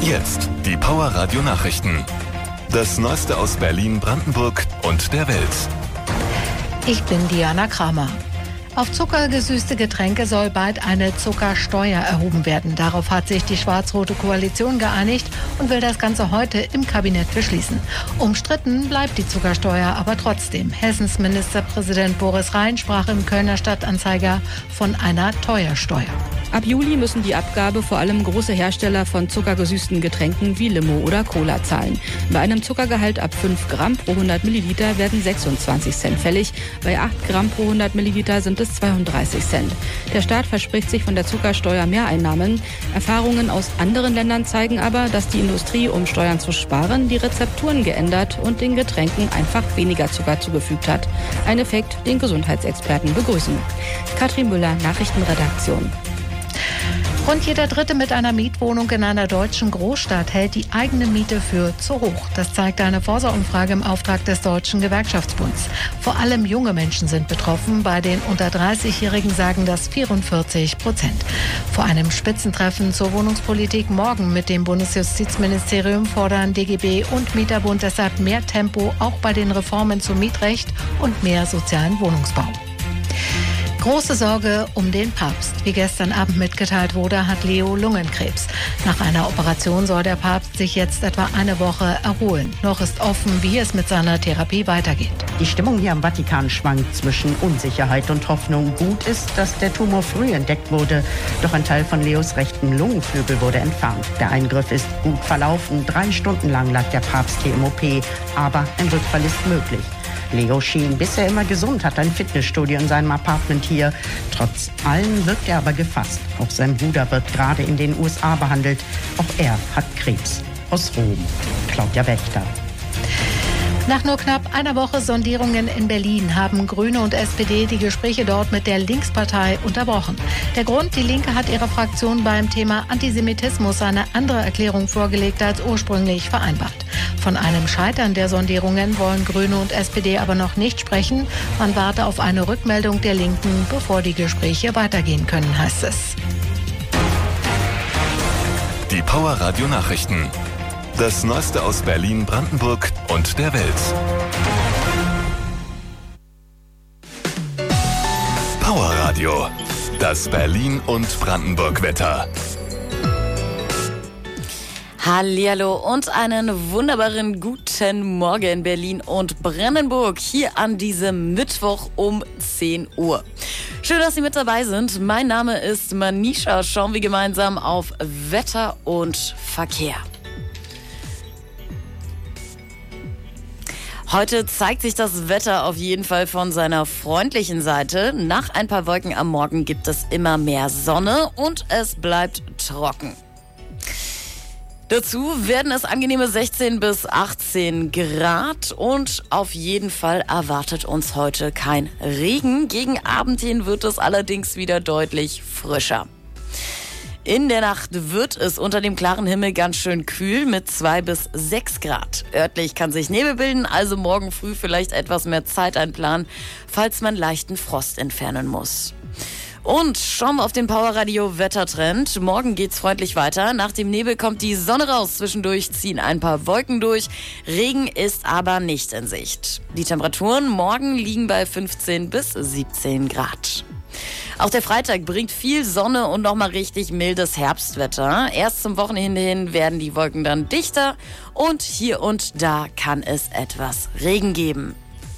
Jetzt die Power Radio Nachrichten. Das Neueste aus Berlin, Brandenburg und der Welt. Ich bin Diana Kramer. Auf zuckergesüßte Getränke soll bald eine Zuckersteuer erhoben werden. Darauf hat sich die schwarz-rote Koalition geeinigt und will das Ganze heute im Kabinett beschließen. Umstritten bleibt die Zuckersteuer aber trotzdem. Hessens Ministerpräsident Boris Rhein sprach im Kölner Stadtanzeiger von einer Teuersteuer. Ab Juli müssen die Abgabe vor allem große Hersteller von zuckergesüßten Getränken wie Limo oder Cola zahlen. Bei einem Zuckergehalt ab 5 Gramm pro 100 Milliliter werden 26 Cent fällig. Bei 8 Gramm pro 100 Milliliter sind es 32 Cent. Der Staat verspricht sich von der Zuckersteuer Mehreinnahmen. Erfahrungen aus anderen Ländern zeigen aber, dass die Industrie, um Steuern zu sparen, die Rezepturen geändert und den Getränken einfach weniger Zucker zugefügt hat. Ein Effekt, den Gesundheitsexperten begrüßen. Katrin Müller, Nachrichtenredaktion. Rund jeder Dritte mit einer Mietwohnung in einer deutschen Großstadt hält die eigene Miete für zu hoch. Das zeigt eine Forsa-Umfrage im Auftrag des Deutschen Gewerkschaftsbunds. Vor allem junge Menschen sind betroffen. Bei den unter 30-Jährigen sagen das 44%. Vor einem Spitzentreffen zur Wohnungspolitik morgen mit dem Bundesjustizministerium fordern DGB und Mieterbund deshalb mehr Tempo, auch bei den Reformen zum Mietrecht und mehr sozialen Wohnungsbau. Große Sorge um den Papst. Wie gestern Abend mitgeteilt wurde, hat Leo Lungenkrebs. Nach einer Operation soll der Papst sich jetzt etwa eine Woche erholen. Noch ist offen, wie es mit seiner Therapie weitergeht. Die Stimmung hier am Vatikan schwankt zwischen Unsicherheit und Hoffnung. Gut ist, dass der Tumor früh entdeckt wurde. Doch ein Teil von Leos rechten Lungenflügel wurde entfernt. Der Eingriff ist gut verlaufen. 3 Stunden lang lag der Papst hier im OP. Aber ein Rückfall ist möglich. Leo schien bisher immer gesund, hat ein Fitnessstudio in seinem Apartment hier. Trotz allem wirkt er aber gefasst. Auch sein Bruder wird gerade in den USA behandelt. Auch er hat Krebs. Aus Rom, Claudia Wächter. Nach nur knapp einer Woche Sondierungen in Berlin haben Grüne und SPD die Gespräche dort mit der Linkspartei unterbrochen. Der Grund, die Linke hat ihrer Fraktion beim Thema Antisemitismus eine andere Erklärung vorgelegt als ursprünglich vereinbart. Von einem Scheitern der Sondierungen wollen Grüne und SPD aber noch nicht sprechen. Man warte auf eine Rückmeldung der Linken, bevor die Gespräche weitergehen können, heißt es. Die Power Radio Nachrichten. Das Neueste aus Berlin, Brandenburg und der Welt. Power Radio. Das Berlin- und Brandenburg-Wetter. Hallihallo und einen wunderbaren guten Morgen in Berlin und Brandenburg hier an diesem Mittwoch um 10 Uhr. Schön, dass Sie mit dabei sind. Mein Name ist Manisha. Schauen wir gemeinsam auf Wetter und Verkehr. Heute zeigt sich das Wetter auf jeden Fall von seiner freundlichen Seite. Nach ein paar Wolken am Morgen gibt es immer mehr Sonne und es bleibt trocken. Dazu werden es angenehme 16 bis 18 Grad und auf jeden Fall erwartet uns heute kein Regen. Gegen Abend hin wird es allerdings wieder deutlich frischer. In der Nacht wird es unter dem klaren Himmel ganz schön kühl mit 2 bis 6 Grad. Örtlich kann sich Nebel bilden, also morgen früh vielleicht etwas mehr Zeit einplanen, falls man leichten Frost entfernen muss. Und schauen wir auf den Powerradio Wettertrend. Morgen geht's freundlich weiter. Nach dem Nebel kommt die Sonne raus. Zwischendurch ziehen ein paar Wolken durch. Regen ist aber nicht in Sicht. Die Temperaturen morgen liegen bei 15 bis 17 Grad. Auch der Freitag bringt viel Sonne und nochmal richtig mildes Herbstwetter. Erst zum Wochenende hin werden die Wolken dann dichter und hier und da kann es etwas Regen geben.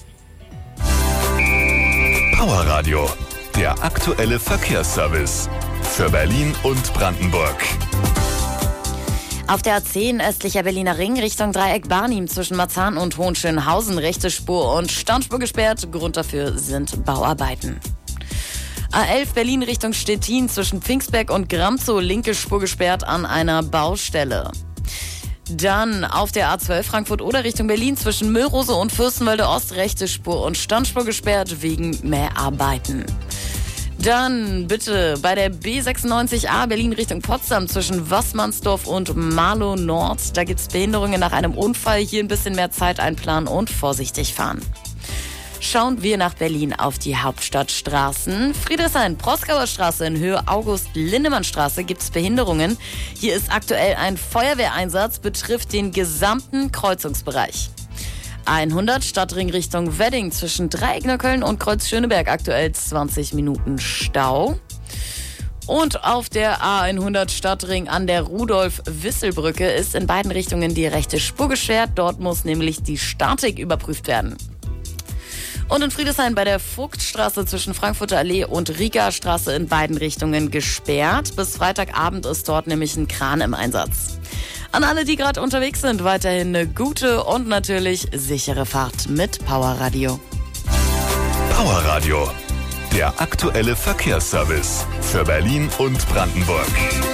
Power Radio. Der aktuelle Verkehrsservice für Berlin und Brandenburg. Auf der A10 östlicher Berliner Ring Richtung Dreieck Barnim zwischen Marzahn und Hohenschönhausen rechte Spur und Stauspur gesperrt. Grund dafür sind Bauarbeiten. A11 Berlin Richtung Stettin zwischen Pfingstberg und Gramzow linke Spur gesperrt an einer Baustelle. Dann auf der A12 Frankfurt-Oder Richtung Berlin zwischen Müllrose und Fürstenwalde Ost rechte Spur und Standspur gesperrt wegen Mäharbeiten. Dann bitte bei der B96A Berlin Richtung Potsdam zwischen Wassmannsdorf und Marlow Nord. Da gibt es Behinderungen nach einem Unfall. Hier ein bisschen mehr Zeit einplanen und vorsichtig fahren. Schauen wir nach Berlin auf die Hauptstadtstraßen. Friedrichshain-Proskauer Straße in Höhe August-Lindemann-Straße gibt es Behinderungen. Hier ist aktuell ein Feuerwehreinsatz, betrifft den gesamten Kreuzungsbereich. 100 Stadtring Richtung Wedding zwischen Dreieckneukölln und Kreuz Schöneberg, aktuell 20 Minuten Stau. Und auf der A100 Stadtring an der Rudolf-Wissel-Brücke ist in beiden Richtungen die rechte Spur gesperrt. Dort muss nämlich die Statik überprüft werden. Und in Friedrichshain bei der Vogtstraße zwischen Frankfurter Allee und Rieger Straße in beiden Richtungen gesperrt. Bis Freitagabend ist dort nämlich ein Kran im Einsatz. An alle, die gerade unterwegs sind, weiterhin eine gute und natürlich sichere Fahrt mit Powerradio. Powerradio, der aktuelle Verkehrsservice für Berlin und Brandenburg.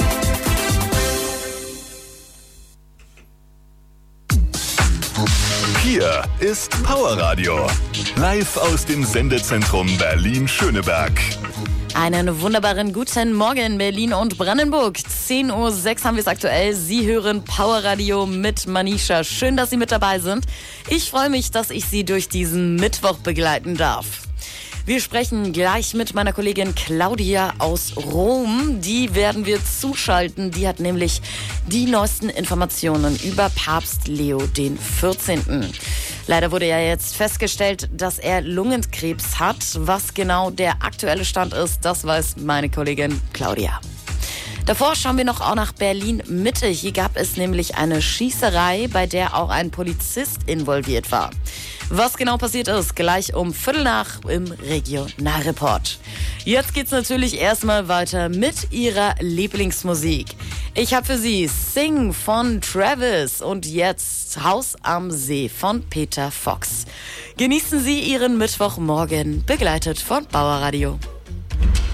Hier ist Powerradio, live aus dem Sendezentrum Berlin-Schöneberg. Einen wunderbaren guten Morgen Berlin und Brandenburg. 10:06 Uhr haben wir es aktuell. Sie hören Powerradio mit Manisha. Schön, dass Sie mit dabei sind. Ich freue mich, dass ich Sie durch diesen Mittwoch begleiten darf. Wir sprechen gleich mit meiner Kollegin Claudia aus Rom. Die werden wir zuschalten. Die hat nämlich die neuesten Informationen über Papst Leo XIV. Leider wurde ja jetzt festgestellt, dass er Lungenkrebs hat. Was genau der aktuelle Stand ist, das weiß meine Kollegin Claudia. Davor schauen wir noch auch nach Berlin-Mitte. Hier gab es nämlich eine Schießerei, bei der auch ein Polizist involviert war. Was genau passiert ist, gleich um 7:15 im Regionalreport. Jetzt geht's natürlich erstmal weiter mit Ihrer Lieblingsmusik. Ich habe für Sie Sing von Travis und jetzt Haus am See von Peter Fox. Genießen Sie Ihren Mittwochmorgen, begleitet von Powerradio.